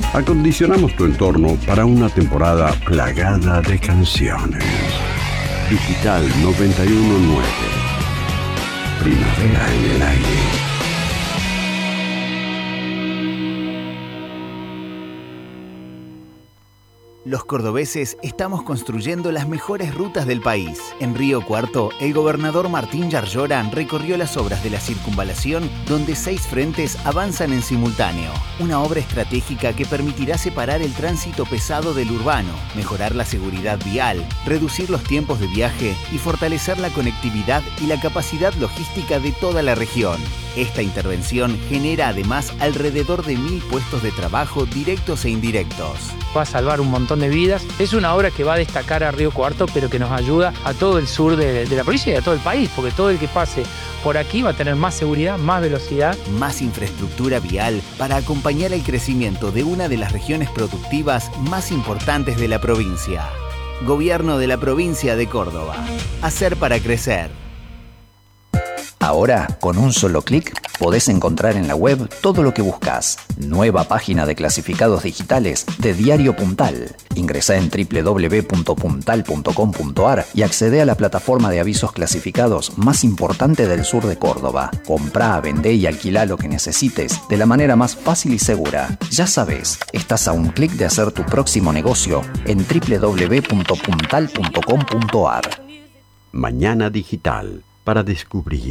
Acondicionamos tu entorno para una temporada plagada de canciones. Digital 919. Primavera en el aire. Los cordobeses estamos construyendo las mejores rutas del país. En Río Cuarto, el gobernador Martín Yarlora recorrió las obras de la circunvalación, donde 6 frentes avanzan en simultáneo. Una obra estratégica que permitirá separar el tránsito pesado del urbano, mejorar la seguridad vial, reducir los tiempos de viaje y fortalecer la conectividad y la capacidad logística de toda la región. Esta intervención genera además alrededor de 1.000 puestos de trabajo directos e indirectos. Va a salvar un montón de vidas. Es una obra que va a destacar a Río Cuarto, pero que nos ayuda a todo el sur de la provincia y a todo el país, porque todo el que pase por aquí va a tener más seguridad, más velocidad. Más infraestructura vial para acompañar el crecimiento de una de las regiones productivas más importantes de la provincia. Gobierno de la provincia de Córdoba. Hacer para crecer. Ahora, con un solo clic, podés encontrar en la web todo lo que buscas. Nueva página de clasificados digitales de Diario Puntal. Ingresá en www.puntal.com.ar y accede a la plataforma de avisos clasificados más importante del sur de Córdoba. Comprá, vendé y alquilá lo que necesites de la manera más fácil y segura. Ya sabés, estás a un clic de hacer tu próximo negocio en www.puntal.com.ar. Mañana digital para descubrir.